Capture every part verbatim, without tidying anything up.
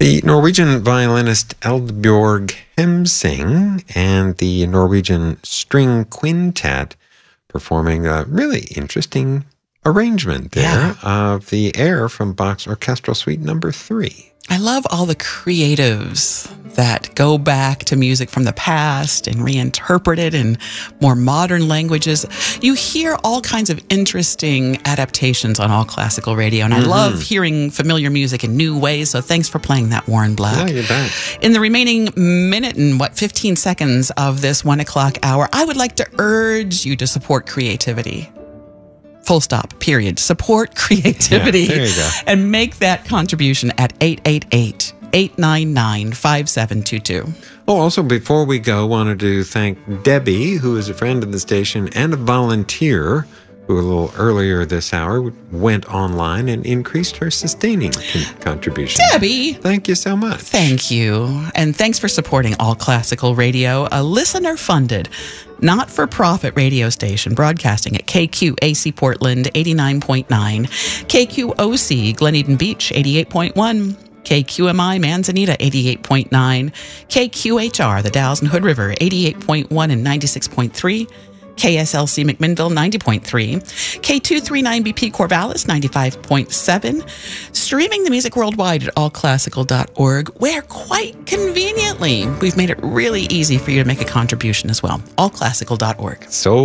The Norwegian violinist Eldbjørg Hemsing and the Norwegian String Quintet performing a really interesting arrangement there yeah. of the air from Bach's Orchestral Suite number three. I love all the creatives that go back to music from the past and reinterpret it in more modern languages. You hear all kinds of interesting adaptations on All Classical Radio, and I mm-hmm. love hearing familiar music in new ways, so thanks for playing that, Warren Black. Yeah, you bet. In the remaining minute and, what, fifteen seconds of this one o'clock hour, I would like to urge you to support creativity. Full stop, period. Support creativity. Yeah, there you go. And make that contribution at eight eight eight, eight nine nine, five seven two two. Oh, also, before we go, wanted to thank Debbie, who is a friend of the station and a volunteer, who a little earlier this hour went online and increased her sustaining con- contribution. Debbie! Thank you so much. Thank you. And thanks for supporting All Classical Radio, a listener-funded, not-for-profit radio station broadcasting at K Q A C Portland eighty-nine point nine, K Q O C Glen Eden Beach eighty-eight point one, K Q M I Manzanita eighty-eight point nine, K Q H R the Dalles and Hood River eighty-eight point one and ninety-six point three, K S L C McMinnville ninety point three, K two thirty-nine B P Corvallis ninety-five point seven, streaming the music worldwide at all classical dot org, where quite conveniently we've made it really easy for you to make a contribution as well. all classical dot org.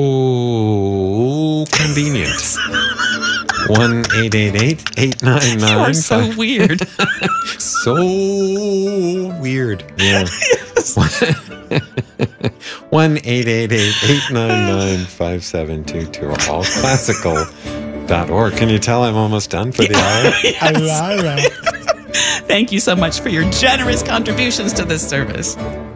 So convenient. one eight eight eight, eight nine nine. You are so weird. So weird. Yeah. one eight eight eight, eight nine nine, five seven two two, all classical dot org. Can you tell I'm almost done for the hour? Yes. Thank you so much for your generous contributions to this service.